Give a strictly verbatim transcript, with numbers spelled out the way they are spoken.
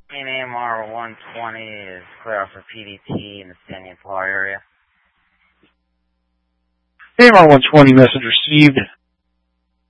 A M R one twenty is clear out for P D T in the San Paul area. A M R one twenty message received.